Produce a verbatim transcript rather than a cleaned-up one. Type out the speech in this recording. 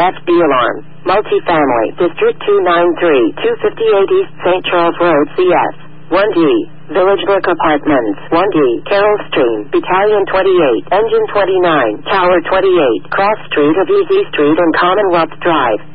F B alarm. Multifamily. District two ninety-three, two fifty-eight East Saint Charles Road, C S. one D. Village Brook Apartments. one D. Carroll Stream. Battalion twenty-eight. Engine twenty-nine. Tower twenty-eight. Cross Street of Easy Street and Commonwealth Drive.